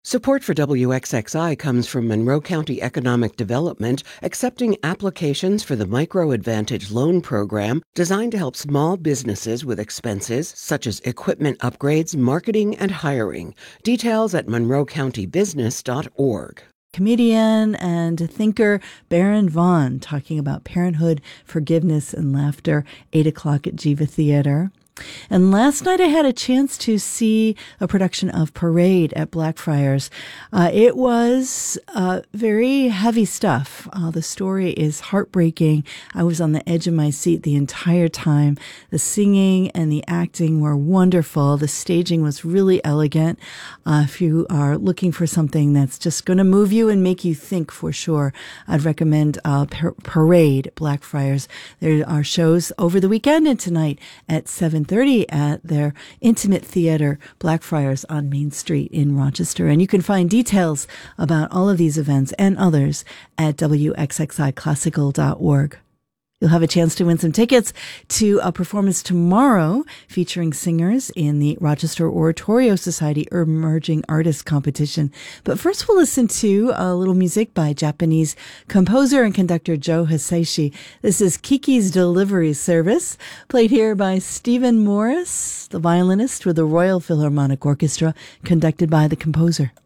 Support for WXXI comes from Monroe County Economic Development, accepting applications for the Micro Advantage Loan Program designed to help small businesses with expenses such as equipment upgrades, marketing, and hiring. Details at monroecountybusiness.org. Comedian and thinker Baron Vaughn talking about parenthood, forgiveness, and laughter, 8 o'clock at Jiva Theater. And last night I had a chance to see a production of Parade at Blackfriars. It was very heavy stuff. The story is heartbreaking. I was on the edge of my seat the entire time. The singing and the acting were wonderful. The staging was really elegant. If you are looking for something that's just going to move you and make you think for sure, I'd recommend Parade at Blackfriars. There are shows over the weekend and tonight at 7:30 at their Intimate Theater, Blackfriars on Main Street in Rochester. And you can find details about all of these events and others at wxxiclassical.org. You'll have a chance to win some tickets to a performance tomorrow featuring singers in the Rochester Oratorio Society Emerging Artist Competition. But first we'll listen to a little music by Japanese composer and conductor Joe Hisaishi. This is Kiki's Delivery Service, played here by Stephen Morris, the violinist with the Royal Philharmonic Orchestra, conducted by the composer.